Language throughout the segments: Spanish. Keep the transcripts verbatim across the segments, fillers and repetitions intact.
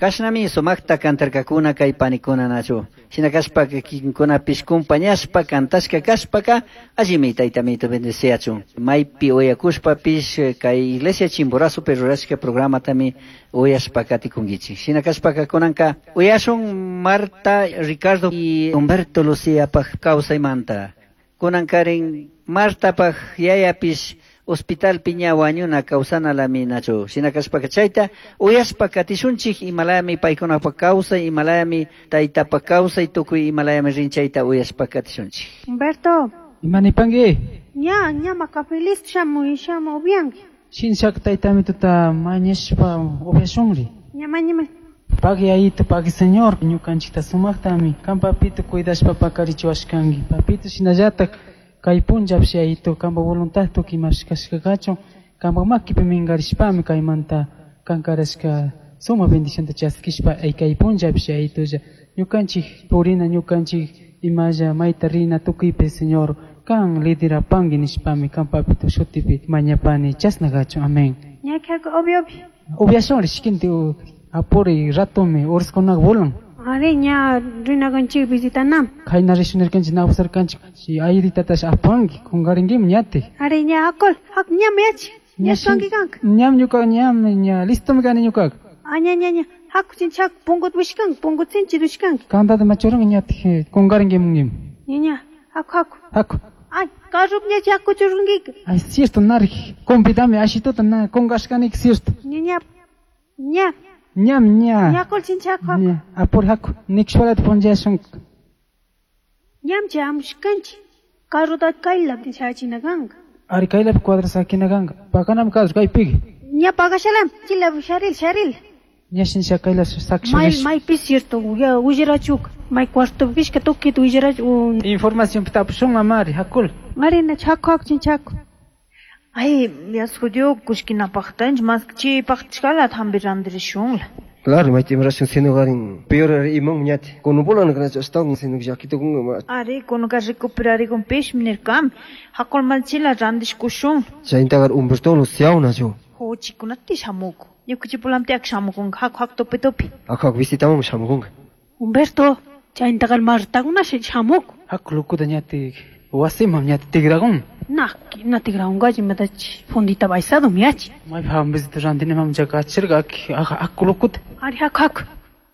Kashnami sumakta kantarkakuna kay panikuna nacho. Sinakashpaka kinkunapish compañashpa kantashka kashpaka allimi taytamito bendeciachu. Maypi oyakushpapish kay iglesia Chimborazo perurashka programa tami oyashpaka tikungichi. Sinakashpaka kunanka oyashun Marta, Ricardo y Humberto Lucía paj kawsaymanta. Kunankaren Marta paj yayapish Hospital Piña Wañuna causana la minacho. Sinakashpaka chayta uyaspaka tishunchik Himalayami paykunapa causa Himalayami taytapa causa y tukuy Himalayami rinchayta uyaspaka tishunchik. Humberto. Imanipangi. Ña ña maka feliz shamu shamu bien. Shinshak taytami tuta mañashpa obviasunri. Ña mañime. Pagi ayito pagi señor ñukanchikta sumaktami kan papito cuidashpa pakarichuashkangi. Papito shinallatak kay punjabshi ayito kamba voluntad tuki mashkashkakacho kamba makipi mingarishpami kaymanta kankarashka suma bendición ta chaskishpa ay kay punjabshi ayitolla ñukanchik purina ñukanchik imalla mayta rina tukipi señor kan liderapangi nishpami kan papito shutipi mañapani chasnagacho amén. Ñakaka obvio obvio. Obviación shikinti apuri ratomi oriskunaga bolan. Are ña rinaganchik visitanam. Kayna rishunerkanchik nawsarkanchik si ayritatash apangi kungaringim ñate. Are ña akol hak ña meach. Ña swangi kank. Ñam ñuka ñam ña listo mi gani ñuka. Aña ña ña hak chinchak pungut wishkan pungut sinchi wishkan. Kandada machorang ñate kungaringim ngim. Ña ña hak hak. Hak. Ay karup ña chakku churungik. Ay cierto nari. Compitame ashitota na kongashkanik cierto. Ña ña ña Ñam ña. ña kol chinchak hak. Ña apur hak nikshwalat ponjasun. Ñam cham shkanchi. Karuta kailap de chachina gang. Ari kailap cuadra sakina ganga. Pakanam kadr kay pigi. Ña pagashalam chilap sharil sharil. Ña shincha kailap sakshu. May may pi cierto ya ujirachuk. May cuarto bishka tokkit ujirach un. Información tapshun mamari hakul. Marina chak hak chinchak. Ay, ya estudió kushkina pachtanj más chi pachkala thambirandrishung. Claro, mas tem relação sendo garin pior imam ñate. Kono bolan kana estão sendo que já quito com. Are kono ka recuperar con pesh miner kam. Hakol malchila randish kushung. Já intagar Humberto Luciano nacho. Ho chikunati shamuko. Yukuchi pulamte ak shamukung hak hak topi topi. Akak visitamos shamukung. Humberto, cha intagal Marta una se chamuk. Hak lukuda ñate wasimam ñate tigragon. Na, na tigraunga jimedach fondita baisado miach. May pham visit randine mam jaga chirga ak lukut. Ari hak hak.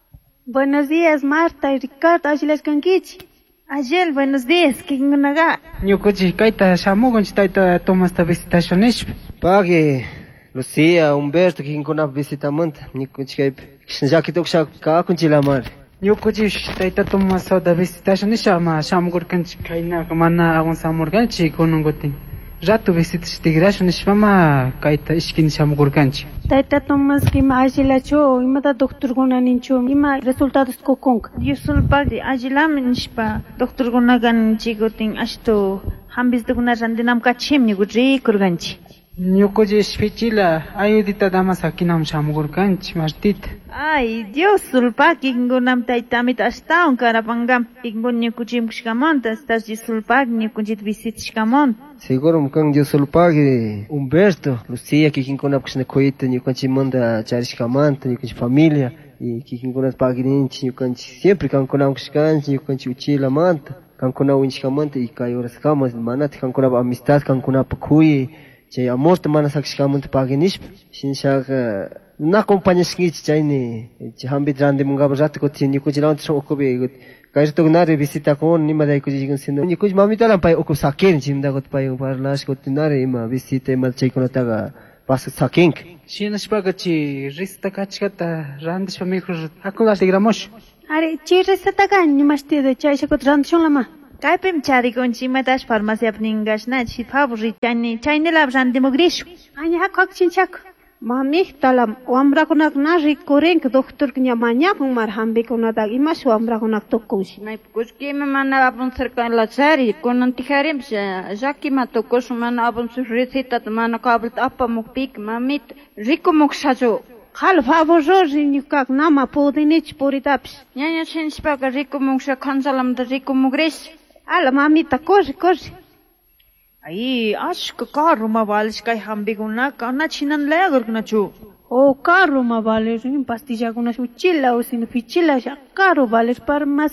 Buenos días Marta y Ricardo, ajiles kankich. Ajel, buenos días, kingunaga. Ñukuchi kayta shamugon chitayta tomas ta visitaciones. Pague Lucia, Humberto que incona visitamento. Ñukuchi kay já quito que ka kunchilamar. Ñukuchi chitayta tomas ta visitaciones ama shamugor kanch kayna mana agon samurganchi konongotin. Rato visitas tigraciones mama kayta iskin shamugor kanch. Taita Thomas que ma ajilacho, imada doctor guna nincho, ima resultados kokong. Yusul pagi ajilam nishpa doctor gunagan chigotin ashto hambis de guna randinam kachem ni gudri kurganchi. Ñukuchi spichila ayudita damas akinam shamugor kanch martit. Ay, Dios sulpa kingunam taitamit hasta un carapangam. Kingun ñukuchim kishkamon, tas yisulpa ñukuchit visitishkamon. Seguro mukang Dios sulpague Humberto, Lucia que incona que se coita ni kanchi manda charishkamanta ni kanchi familia e que incona paginente ni kanchi sempre kan kona kishkanchi ni kanchi uchila manta kan kona winchkamanta e kai horas kamas manat kan kona amistad kan kona pakui che amor te mana sakshkamanta paginisp shinshaka na companhia seguinte chaine che hambit rande mungaba rat ko tini ko jilant so ko be kair to nare visita kon ni madai ko jigan sino ni kuj mamita lam pai ko saken jimda ko pai parlas ko tinare ima visita mal chai ko taga pas saken Shinas pagachi rista kachkata randish pamikro akula tigramos. Are chire sataga ni masti de chai shakot randshon lama. Kaipim chari konchi matash farmacia pningash na chi favori chani chaine lab randimogrish. Anya hak hak chinchak. Mami talam wamra kunak na rikorenk doktor knya manya pung marhambe kunadag imas wamra kunak tokush. Nay pukuski mana apun cerca la chari konan tiharim jaki matokos mana apun su receta mana kabel apa mukpik mamit rico muksajo. Khal favor ni kak nama podinich poritaps. Nyanya shinshpa ka rico muksa khansalam da rico mugres. Ala mami ta kos kos. Ay, ash ka karuma walish kay hambiguna kana chinan laya gorgna chu. O caro ma vale, un pastilla con una uchila o sin fichila, ya caro vale, para más.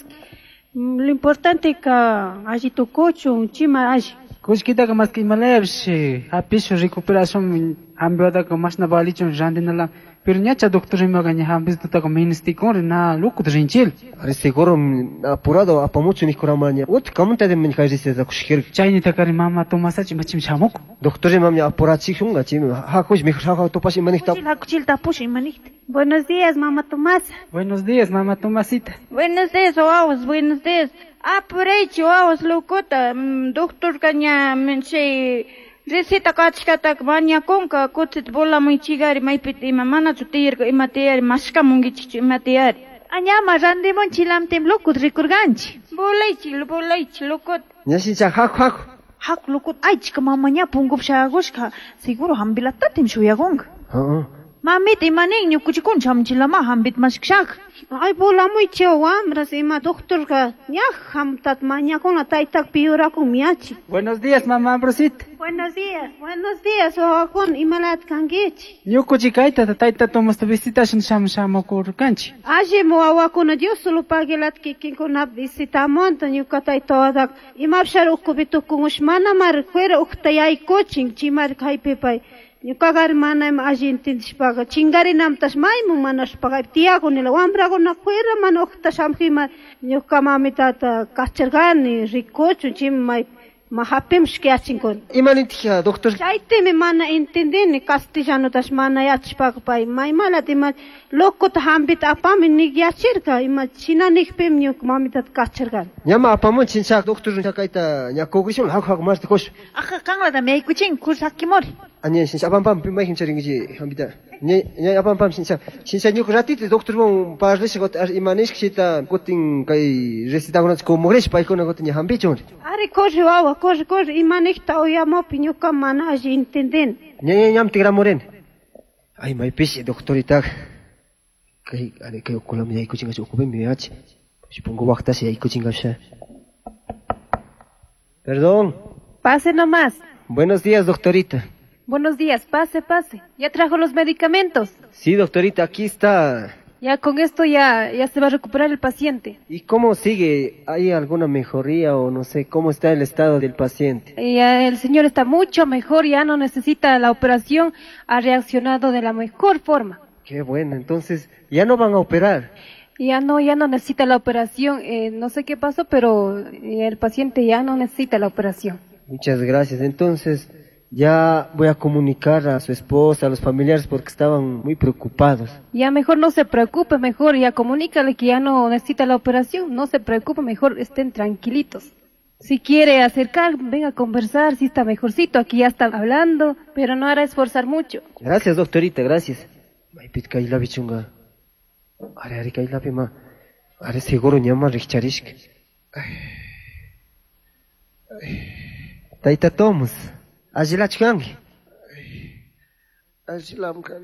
Lo importante es que allí tu coche, un chima allí. Kuch kita ka mas ki malebs apiso recuperación ambiota ka mas na bali chon jandinala pero nyacha doctor me ganya hambis tu ta ka ministi kon na luku drinchil. Are seguro apurado apa mucho ni kuramanya. Ot kamunta de men kajise za kushkir. Chayni ta kari mama to masachi machim shamuk. Doctor mamnya apurati shunga chim ha kuch mi khaka to pashi manikta. Kuchil ha kuchil tapush imanit. Buenos días, mamá Tomás. Buenos días, mamá Tomasita. Buenos días, oaos, buenos días. Ah, por ahí, oaos, locota. Doctor kanya mense receta kachkata manya konka kotset bola muy chigari mai piti mamana chutir imatear maska mungi chichu imatear. Añama randimon chilam tem lokut rikurganchi. Bolai chil, bolai chil, lokot. Nyashi cha hak hak. Hak lokut ay chika mamanya pungup shagoshka. Seguro hambilata tim shuyagong. Ha. Mamit imaning nyo kuchikun chamchilama hambit maskshak. Ay, bola muy cheo, ambras, ima doctor ka. Nyah, ham tat manya con la taitak piura con miachi. Buenos días, mamá Ambrosita. Buenos días, buenos días, o con imalat kangechi. Nyuko chikaita ta taita tomas ta visita shin sham sham kur kanchi. Aje mo awa con Dios solo pagelat que quien con la visita monta nyuka taitodak. Imar sharu kubitu con ushmana mar fuera uktayai coaching chimar kai pepai. Nyukagar mana em agentin spaga chingari nam tas mai mu mana spaga tia con el wambra con na fuera man okta samhima nyukama mitata kachergani rikochu chim mai mahapim shkiachin con Imanitja doctor. chaite me mana entenden castellano tas mana yachpag pai mai mala tima lokot hambit apam ni yachirka ima china nikpem nyuk mamitat kachergan Nyama apamun chinchak doctor chakaita nyakogishon hak hak mas kosh. Aka kangla da mei kuching kursakimori. 아니 진짜 아밤밤 비마이 힘차링이지 합니다. 네, 네 아밤밤 진짜 진짜 니고 라티트 독터봉 바르시 것 이마니스 시타 고팅 가이 레시다고나 고 모그레시 바이코나 것니 함비존. are coje wawa coje coje ima nikta o yamo pinyuka mana aji entenden 네, 냠 티그라 모렌. 아이 마이 피시 독터리타 가이 아니 가이 콜롬이야 이거 진가 조금 미야지. 싶은 거 wakta시 이거 진가샤. Perdón. Pase nomás. Buenos días, doctorita. Buenos días, pase, pase. ¿Ya trajo los medicamentos? Sí, doctorita, aquí está. Ya con esto ya, ya se va a recuperar el paciente. ¿Y cómo sigue? ¿Hay alguna mejoría o no sé cómo está el estado del paciente? Ya el señor está mucho mejor, ya no necesita la operación, ha reaccionado de la mejor forma. Qué bueno, entonces ya no van a operar. Ya no, ya no necesita la operación, eh, no sé qué pasó, pero el paciente ya no necesita la operación. Muchas gracias. Entonces ya voy a comunicar a su esposa, a los familiares porque estaban muy preocupados. Ya mejor no se preocupe, mejor ya comunícale que ya no necesita la operación, no se preocupe, mejor estén tranquilitos. Si quiere acercar, venga a conversar, si está mejorcito, aquí ya está hablando, pero no hará esforzar mucho. Gracias, doctorita, gracias. Maipit kaila bichunga. Are are kaila pima. Are seguro nyama richarishk. Taita tomus. Ajila chkangi. Ajilam kan.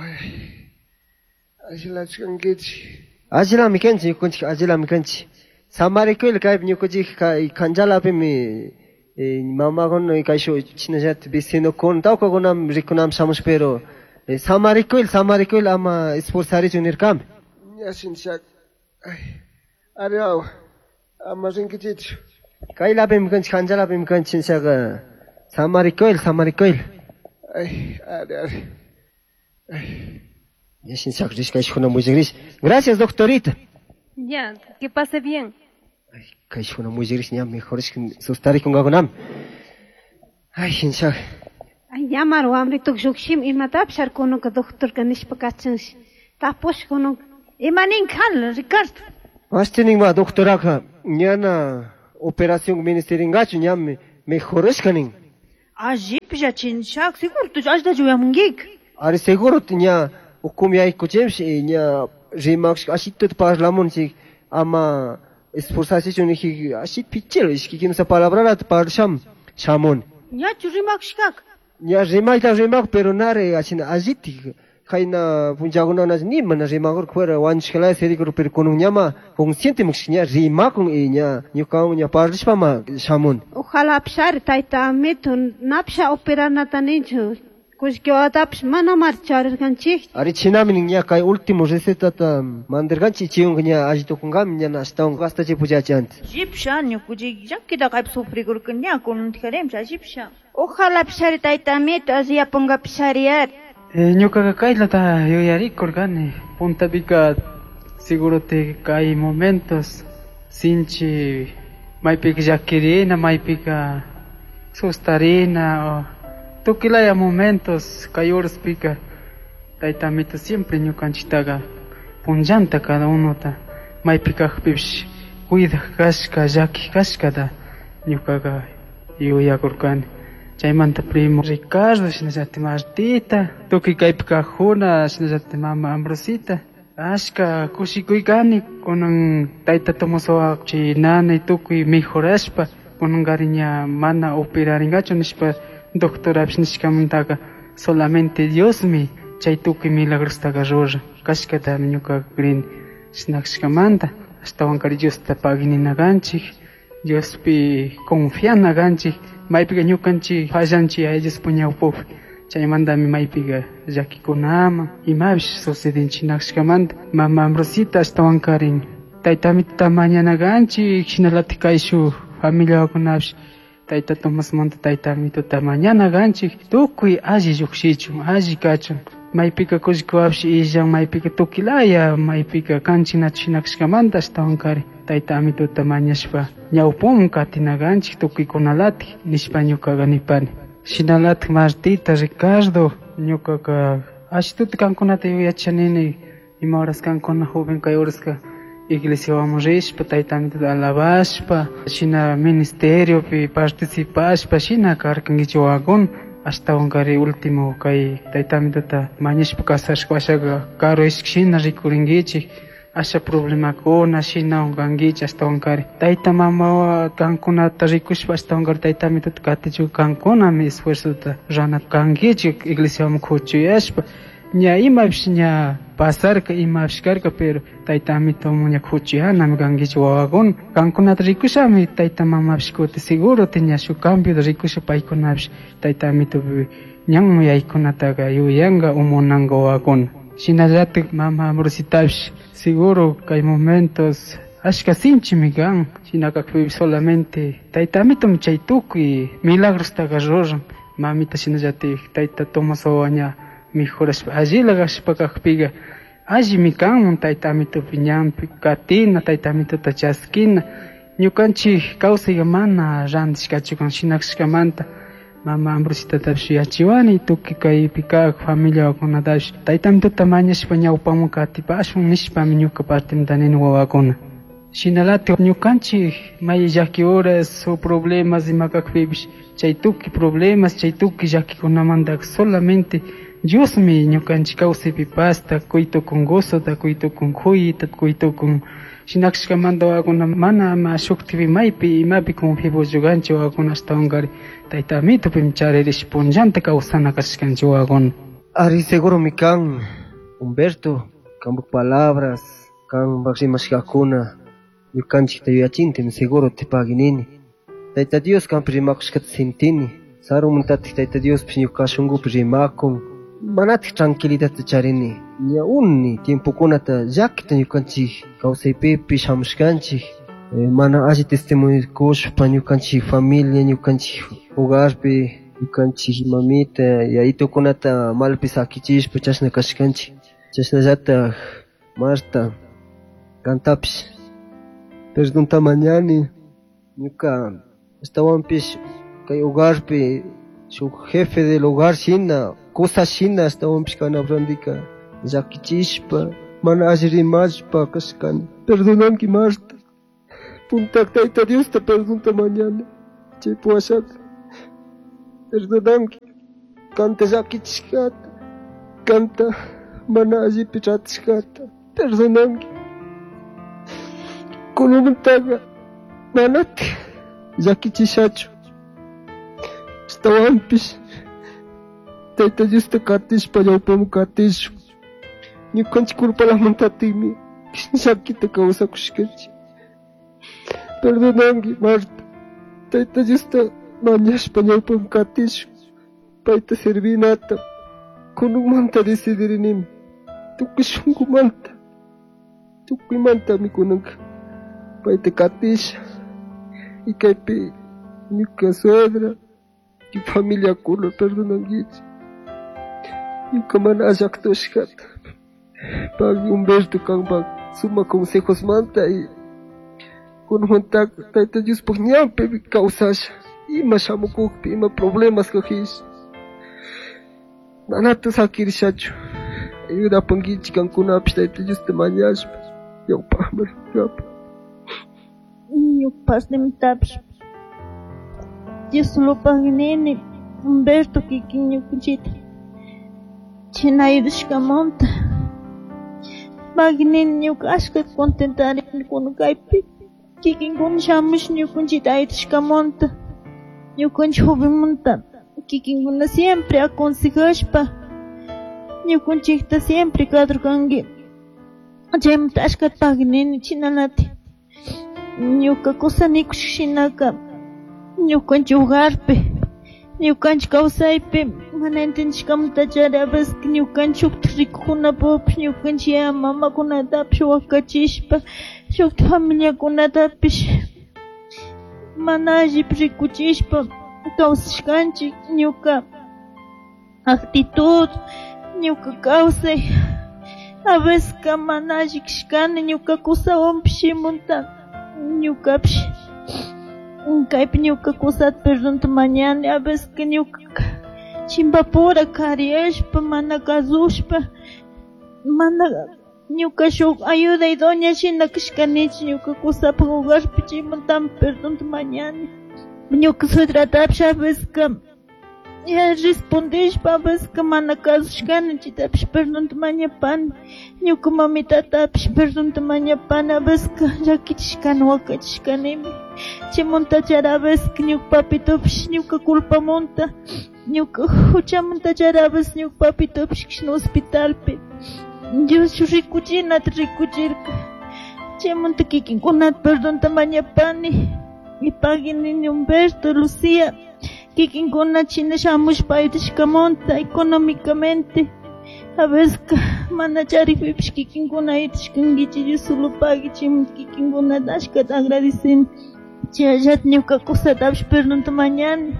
Ajila chkangichi. Ajila mikenchi kunchi ajila mikenchi. Samari kuil kaib nyukuji kanjala pimi mama gon kaisho chinajat bisino kon tau ko gonam rikunam samus pero samari kuil samari kuil ama esforzari junir kam. Yasin sak. Are au. Ama rinkichi. Kaila pim kunchi kanjala pim kunchi saga. Samari kuil samari kuil. Ay, are are. Yasin sak rish kaisho na muy gris. Gracias, doctorita. Ya, que pase bien. Ay, kaisho na muy gris ya mejor es que sustari con gagonam. Ay, hinsak. ay yamar o amri tuk jukshim imatap shar kono ka doctor ka nishpakachins tapos kono Imanin kal, Ricardo. Astening ma doctora ka nyana operación ministeringachu nyam mejores kaning. Ajip ja chinchak, seguro tu ajda juya mungik. Are seguro tinya hukum ya ikuchems nya rimax asito parlamon si ama esforzarse chuni ki asit pichelo iski kin sa palabra at parsham chamon. Ya churimak shkak. Nya rimak ta rimak pero nare asina aziti kaina punjaguna nas ni mana rimakor kwera wanchkala serikor per kono nyama consciente muxnya rimak nya nyukam nya parshama chamon. ojalá pshar taita metun napsha operana taninchu Kushkyo atapish mana marcharirkanchik. Ari chinami niña kay último receta ta manderganchi chiung niña ajitokungami niña nastawan hasta chipuchachant. Jipsha ñukuchik llakita kaypi sufrikurkanya kunan tijaremcha jipsha. Ojalá pisari taytamito así aponga pisariar. Eh, ñukaqa kaylata yuyarikurkani. Puntapika seguro te hay momentos sinchi maypika llakirina, maypika sustarina o tukilaya momentos kay horaspika taytamito siempre ñukanchitaqa punllanta cada uno ta maypikaqpipish cuida kashka llaki kashkata ñukaqa yuyakurkani. Chaymanta primo Ricardo, shinallati Martita, tukuy kaypi kaqkuna, shinallati mama Ambrosita. Ashka kushikuykani kunan tayta Tomasowaq chay nanay tukuy mejorashpa, kunanqari ña mana operaringachu nishpa doctorapish nishkamantaqa solamente Diosmi chay tukuy milagrostaqa ruran. Kashkatami ñukaqa rin shinakashkamanta, ashtawanqari Diosta pagininakanchik, Diospi confianakanchik. Maypiqa ñukanchik fallanchik a ellos puñawpupi. Chaymantami maypiqa llakikunama imapish sucedinchik naqshkamanta. Mama Ambrosita ashtawankarin taytamita mañanakanchik, hinalati kayshu familiakunapish tayta Tomasmanta taytamituta mañanakanchik. Tukuy alli llukshichun, alli kachun. Maypiqa kullikuwapish illan, maypiqa tukilaya, maypiqa kanchinachu hinakashkamanta ashtawankari taytamituta mañashpa ñawpuman katinakanchik tukuykunalati nishpa ñukaqa nipani. Shinalatik Martita, Ricardo, ñukaqa ashtuta kankunata yuyachanini ima horas kankuna joven kay horaska iglesiawan rishpa taytamituta alabashpa, shina ministeriopi participashpa, shina karkankichik wawakuna. Ashtawankari último kay taytamituta mañashpa kasashpa ashaqa karo ishki shina rikurinkichik. Asha problemakuna shinawan kankichik ashtawankari. Tayta mama kankunata rikushpa ashtawankari taytamituta katichuk kankunami esfuerzota rana kankichik iglesiawan kuchuyashpa. Ña imapish ña pasarka imapish karka pero taytamituwan ña kuchuyanami kankichik wawakuna. Kankunata rikushami tayta mamapish kuti seguro ña shuk cambiota rikusha paykunapish taytamitupi ñanmi yaykunataqa yuyanqa umunanqa wawakuna. Shinallatik mama Ambrositapish seguro kay momentos ashka sinchimi kan. Shinakakpipish solamente taytamitumi chay tukuy milagrostaqa ruran. Mamita shinallatik tayta Tomasowa ña mejorashpa allila kashpa kakpiqa allimi kanman taytamitupi ñanpi katina, taytamituta chaskina. Ñukanchik kawsayqa mana randishkachu kan shinakashkamanta. Mama Ambrositatapish yachiwani tukuy kaypi kaq familiakunatapish taytamituta mañashpa ñawpaman katipashun nishpami ñuka partimanta nini wawakuna. Shinalatik ñukanchik may llaki horas o problemas imakakpipish chay tukuy problemas, chay tukuy llakikunamanta solamente Diosmi ñukanchik kawsaypi pasta, kuytu con gozota, kuytu con kuyita, kuytu con shinakashkamanta wawakuna mana ama shuktipi maypi imapi confiados lluganchik wawakuna ashtawankari taytamitupi charirish punllanta kawsana kashkanchik wawakuna. Ari seguro mi kan Humberto, kanpak palabras, kanpak rimashkakuna ñukanchikta yuyachintimi seguro te paginini. Tayta Dios kanpi rimakushkata sintini. Sarumantati tayta Diospish ñuka shunkupi rimakun. Manatik tranquilidadta charini. Ña uni tiempokunata llakita ñukanchik kawsaypipish hamushkanchik. Eh, mana alli testimonikushpa ñukanchik familia, ñukanchik hogarpi, ñukanchik mamita, yayitukunata malpi sakichishpa chashna kashkanchik. Chashnallataq Marta, kantapish perdonta mañani. Ñuka ashtawanpish kay hogarpi shuk jefe del hogar shina cosa shina ashtawanpish kanapranrika llakichishpa mana alli rimashpa kashkani. Perdonanki Marta. Puntak tayta Diosta perdonta mañana. Chay puwashata perdonanki. Kanta llakichishkata, kanta mana allipi ratishkata perdonanki. Kunamantaqa manati llakichishachu. Ashtawanpish tayta Diosta katishpa ñawpaman katishun. Ñukanchik kulpalamantatimi llakita kawsakushkanchik. Perdonanki Marta. Tayta Diosta mañashpa ñawpaman katishun. Payta servinata kunumanta decidirinimi tukuy shunkumanta tukuymanta mikunanka payta katisha y kaypi ñuka suegra y familia kuna perdonankichik ñuka mana allaktushkata pagi Humberto kanpak suma consejosmanta y kunamantaka tayta Diospak ñanpi kawsasha ima shamukukpi ima problemas kajish manata sakirishachu ayudapankichik kankunapish tayta Diosta mañashpa ñawpakman rinkapak ñukpasnimitapish Dioslopak nini Humberto kikin ñukunchita china ayudashkamanta pagi nini ñuka ashka contentarini kuna kaypi kikinkuna shamush ñukunchita ayudashkamanta ñukunchik jovenmanta kikinkuna siempre aconsejashpa ñukunchikta siempre kadurkanki chaymanta ashkata pagi nini chinanati ñuka kusanikush shinaka ñukanchik hogarpi ñukanchik kawsaypi mana entendishkamantachari a veces ñukanchik shukta rikukunapupish ñukanchik yaya mamakunatapish wakachishpa shukta familiakunatapish mana allipi rikuchishpa kawsashkanchik ñuka actitud ñuka kawsay a veces mana alli kashkani ñuka kusawanpish shimunta ñukapish kaypi ñuka kusata perdonta mañani a veces que ñuka chimpapura kariyashpa mana kazushpa mana ñuka shuk ayuda idónea shina kashkanichik ñuka kusapak hogarpi chaymantami perdonta mañani ñuka suegratapish a veces que ya respondishpa a veces que mana kazushkani chaytapish perdonta mañapani ñuka mamitatapish perdonta mañapani a veces que llakichishkani wakachishkanimi chaymuntachari a veces que ñuka papitopish ñuka culpamunta ñuka huchamuntachari a veces ñuka papitopish kashna hospitalpi Dios rikuchinata rikuchirka chaymunta kikinkunata perdonta mañapani y pagi nini Humberto Lucia kikinkuna china shamushpa ayudashkamanta económicamente a veces que mana charipipish kikinkuna ayudashkankichik Dios solo pagi chaymunta kikinkunata ashkata agradecen chayallata ñuka kusatapish perdonta mañani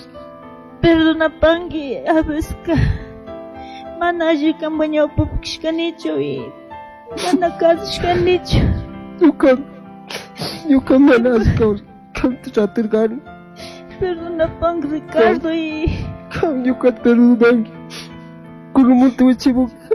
perdonapanki a veces que mana alli kanpa ñawpapi kashkanichu y mana kasushkanichu ñuka ñuka mana alli kanta chatirkani perdonapanki Ricardo y kan ñukata perdonanki kunamunta wichimunka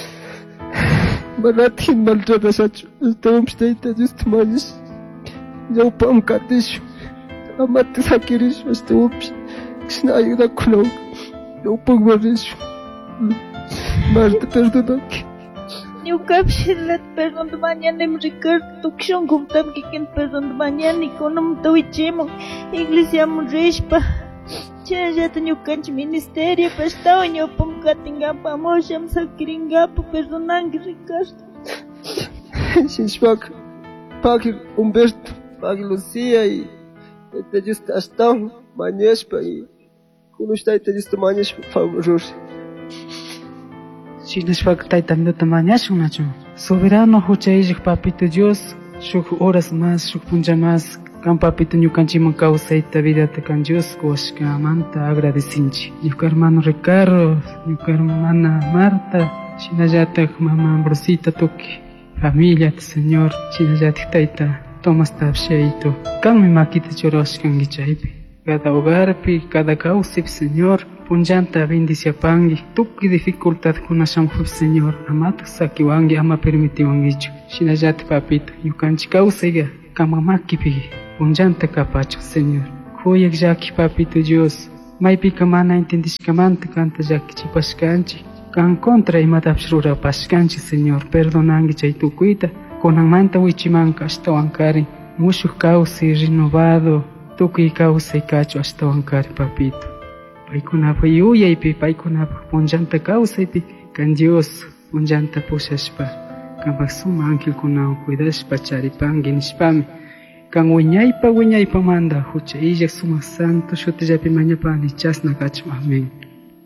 mana atijin maltratashachu ashtawanpish tayta Diosta mañash ñawpakman katishu amata sakirishu ashtawanpish kashna ayudakunawan ñawpakman rishu Marta perdonanki ñukapish ilata perdonta mañanimi Ricardo tukshunkumantami kikinta perdonta mañani kunamunta wichimun iglesiamun rishpa chayallata ñukanchik ministeriopi ashtawan ñawpaman katinkapak amushaman sakirinkapak perdonanki Ricardo shinashpaka pagi Humberto pagi Lucia y tayta Diosta ashtawan mañashpa y kunush tayta Diosta mañashpa favor Shinashpaka taytamituta mañashun nachu soberano huchayllak papito Dios shuk horas más shuk puncha más kan papito ñukanchikman kawsayta vidata kan Dios kuwashkamanta agradecinchik ñuka hermano Ricardo ñuka hermana Marta shinallatak mama Ambrosita tukuy familiata Señor shinallatik tayta Tomastapish chayto kanmi makita churashkanki chaypi cada hogarpi cada kawsaypi Señor punllanta bendiciapanki tukuy dificultadkuna shamukpi Señor amata sakiwanki ama permitiwankichu shinallatik papito ñukanchik kawsayqa kanman makipi punllanta kapachuk Señor kuyak llaki papito Dios maypika mana entendishkamanta kanta llakichipashkanchik kan contra imatapish rurapashkanchik Señor perdonanki chay tukuyta kunanmanta wichimanka ashtawankari mushuk kawsay renovado tukuy kawsay kachu ashtawankari papito paykunapak yuyaypi paykunapak punllanta kawsaypi kan Dios punllanta pushashpa kanpak suma angelkunawan cuidashpa charipanki nishpami kan wiñaypa wiñaypamanta hucha illak sumak santo shutillapi mañapani chasna kachun amén.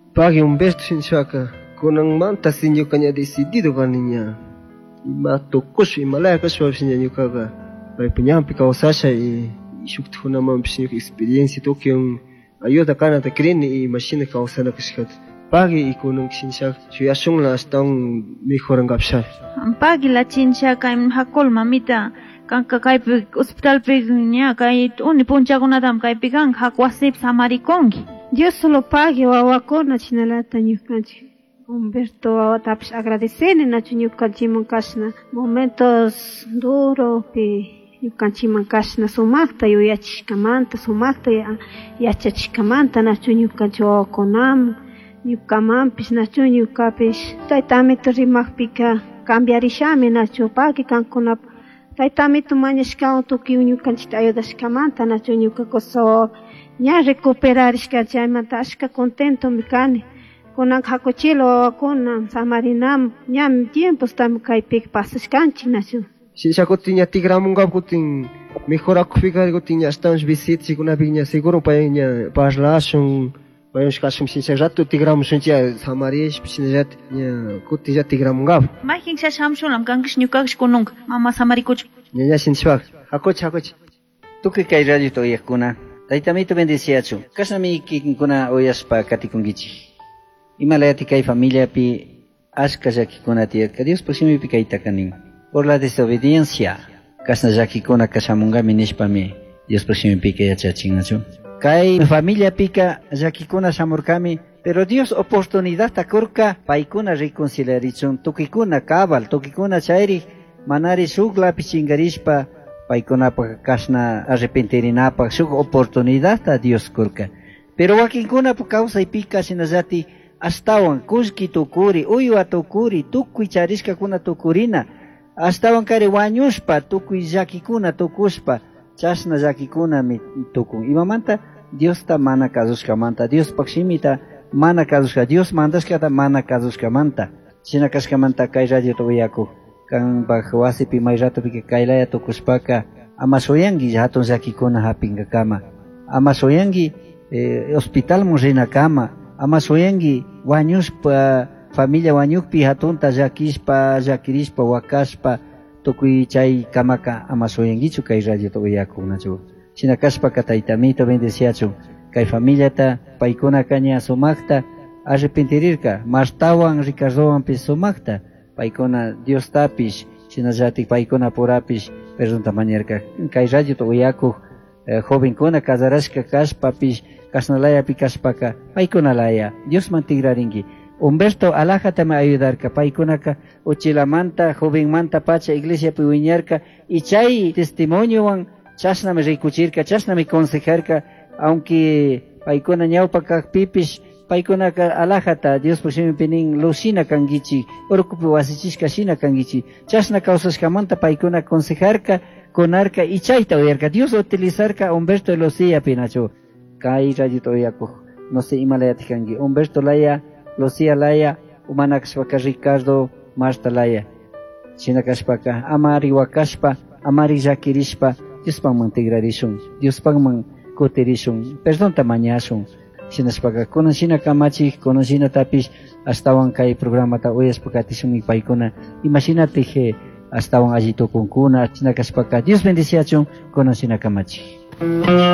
Pagi Humberto Shinshaka, kunang manta sinyo kanya decidido kaninya. Ima tokos imalaya kaswa sinya nyukaga. Pai penyampi kausasha i shuktu na mampisinyo experiência to que um ayuda kana ta kreni i machine kausana kishkat. Pagi i kunang Shinshaka, suyasung la hasta un mejor ngapsha. Pagi la Shinshaka im hakol mamita. Kanka kai hospital pe nya kai uni puncha kunadam kai pikan hakwasip samarikongi. Dios solo pague o awakona chinalata nyukanchi. Humberto taps agradecene na chunyukanchi mankashna. Momentos duro pe nyukanchi mankashna sumakta yo yachishkamanta sumakta ya yachachkamanta na chunyukanchi awakonam. Nyukamampis na chunyukapish. Taitamito rimakpika cambiarishame na chupaki kankunap. Taitamito mañashka tuki unyukanchita ayudashkamanta na chunyukakoso. Ya recuperar ishkachaymanta ashka contento mikani. Kunan hakuchilo kunan samarinam ñam tiempos tam kaypik pasashkanchik nachu. Shinshaka nya tigramunga kutin mejor akufika kutin estamos visitas kuna piña seguro pa nya parlashun pa shkashum Shinshaka rato tigramun shuncha samarish pishinjat nya kutin ja tigramunga. Mahin shashamshulam kankish nyukakish kunung mama samarikuch. Nya nya Shinshaka hakoch hakoch. Tuki kay radio to yakuna. Taitamito bendiciachu. Kasami kikuna oyaspa katikungichi. Imalayati kay familia pi aska yakikuna tiyak. Dios próximo pi kay takanin. Por la desobediencia. Kasna yakikuna kasamungami nishpami. Dios próximo pi kay achachinachu. Kay familia pika yakikuna samurkami. Pero Dios oportunidad takurka paikuna reconciliarichun. Tukikuna kabal. Tukikuna chairi. Manari sugla pichingarishpa. Paikunapa kasna arrepentirinapa su oportunidad a Dios kurka. Pero wakinkuna por causa y pica sinazati astawan kuski tukuri uywa tukuri tukui charishka kuna tukurina astawan kare wañushpa tukui yakikuna tukuspa chasna yakikuna mi tukun imamanta Dios ta mana kazushkamanta Dios pakshimita mana kazushka Dios mandashkata mana kazushkamanta sinakashkamanta kay radio toyaku kan bakwasi pi may rato pi kailaya tukuspaka ama soyangi hatun yakikuna hapinga kama ama soyangi eh, hospital mujina kama ama soyangi wañuspa familia wañukpi hatunta yakispa yakirispa wakaspa tukui chay kamaka ama soyangichu kay radio toyaku nachu sinakaspa kataitamito bendeciachu kay familia ta paikuna kanya sumakta arrepentirirka martawan ricardoan pi sumakta paikona Dios tapish sinajati paikona purapish pregunta manierka kay radio to uyaku eh, joven kuna kazarashka kashpapish kasnalaya pikaspaka paikona laya Dios mantigraringi Humberto alájate me ayudarka paikunaka uchilamanta joven manta pacha iglesia piwiñarka y chay testimonio wan chasna me rikuchirka chasna me consejarka aunque paikona ñawpa kakpipish paikunaka alajata Dios próximo penin lucina kangichi orkupi wasichishka shina kangichi chasna causashkamanta paikuna aconsejarka konarka y chayta uyarka Dios utilizarka Humberto Lucía pinacho kay radio toyaku no sé imalayati kangi Humberto laya Lucía laya umanakashpaka Ricardo Marta laya shinakashpaka amari wakashpa amari yakirishpa Dios pangman tigrarishun Dios pangman kutirishun perdón tamañashun Sinaspaga konocina kamachi konocina tapis astawan kay programa ta oyas pagkatisumi paikuna imagínate que astawan allí to kunkuna sinakaspaka Dios bendiciachun konocina kamachi